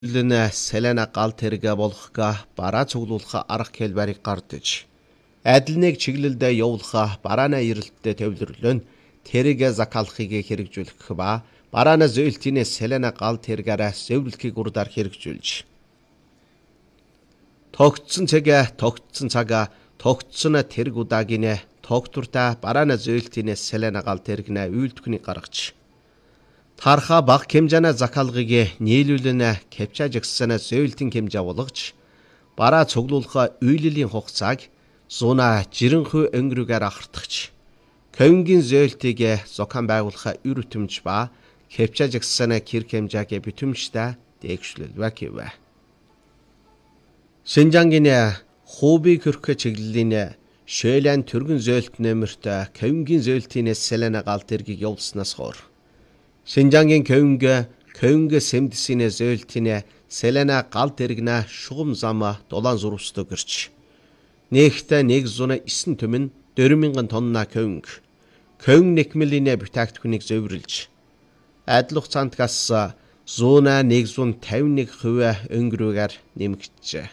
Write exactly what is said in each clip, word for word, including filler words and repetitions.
Лэнэ Селена гал тэргээ болохга бараа цуглуулах арга хэлбэрийг гардаж. Адилныг чиглэлдээ явуулах бараана эрэлттэй төвлөрлөн тэргээ закалахыг хэрэгжүүлэх ба бараана зөөлтийн Селена гал тэргээрээ зөвлөхийг урдаар хэрэгжүүлж. Тогтсон цагаа тогтсон цагаа тогтсон тэрг удаагийн тогтвортой бараана зөөлтийн Селена гал тэргнээ үйлдвэхний гаргаж. Тарха баг хэмжээний закалгыг нийлүүлэн капчажгсан зөөлтийн хэмжээ болгож бараа цуглуулах үйллийн хугацааг зуна жирэнхүү өнгөрөөр ахардагч. Ковингийн зөөлтийг зохион байгуулах үр өтөмж ба капчажгсан кир хэмжээг битүүмжтэй дээгшлүүлвэ гэвэ. Шинжангийн хууби хөрөх чиглэлийн Шэлэн түргэн зөөлт нэмэрт ковингийн зөөлтийн Селена гал тэргийг явуулснаас хойш Шинжангийн ковинг ковинг сэмдсийн зөөлтийн Селена гал тэргнэ шугам зам дулаан зурвсдаг гэрч. Нэгт нэг зуна эсен төмөн дөрвөн мянган тонна ковинг ковин нэкмэлийн бүтээгдэхүүнийг зөвөрлж адил хугацаантгаас зуна нэг зуун тавин нэг хувь өнгөрөөр нэмэгджээ.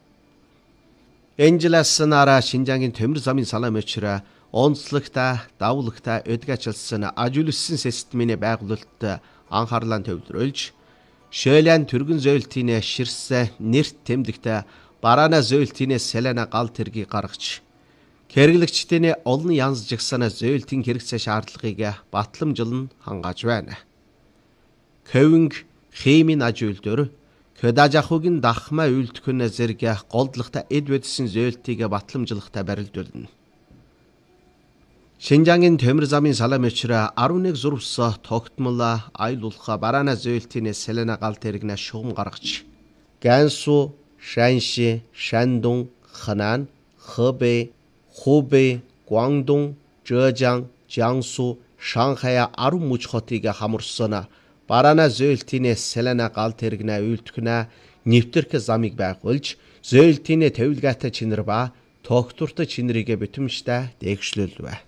Энжелас нара Шинжангийн төмөр замын салам өчрө онцлогтой, давлагтай өдгачилсан ажиулсан системийн байгуулалт анхаарлаа төвлөрүүлж, Шэлэн түргэн зөөлтийн ширс нэрт тэмдэгтэй бараана зөөлтийн Селена гал тэргийг гаргаж, хэрэглэгчдийн олон янз жагсан зөөлтийн хэрэгцээ шаардлагыг батламжлан хангааж байна. Ковинг химийн аж үйлдвэр, Кодажахугийн дахмаа үйлдвэрн зэрэг голдлогтой эд бодисын зөөлтийг батламжлахтай барилдуулна. Шинжангийн төмөр замын салам өчрө арван нэг зурвс тогтмол айлуулах бараана зөөлтийн Селена гал тэргнэ шугам гаргаж. Гансу, Шанши, Шандун, Ханан, Хэбэй, Хубэй, Гуандун, Зhejiang, Jiangsu, Шанхай арван муж хотыг хамарсан бараана зөөлтийн Селена гал тэргнэ үйлдвэрнэ нэвтрэх замыг байгуулж, зөөлтийн төвлөгөөтэй чинэр ба тогтвортой чинэрийг битүүмжтэй дээгшлүүлвэ.